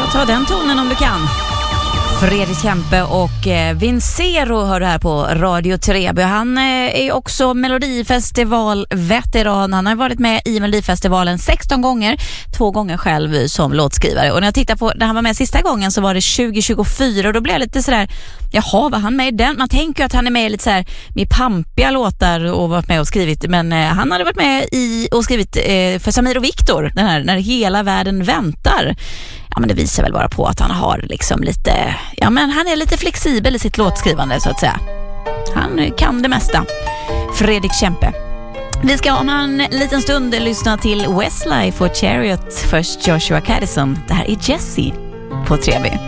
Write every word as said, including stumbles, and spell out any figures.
ta den tonen om du kan. Fredrik Kempe och Vincero hör du här på Radio Treby. Han är också Melodifestival-veteran. Han har varit med i Melodifestivalen sexton gånger, två gånger själv som låtskrivare. Och när jag tittar på när han var med sista gången så var det tjugo tjugofyra och då blev jag lite sådär, jaha, var han med i den? Man tänker ju att han är med i lite sådär med pampiga låtar och varit med och skrivit, men han hade varit med i och skrivit för Samir och Viktor, den här När hela världen väntar. Ja, men det visar väl bara på att han har liksom lite, ja men han är lite flexibel i sitt låtskrivande så att säga. Han kan det mesta. Fredrik Kempe. Vi ska om en liten stund lyssna till Westlife och Chariot. Först Joshua Caddison. Det här är Jessie på Treby.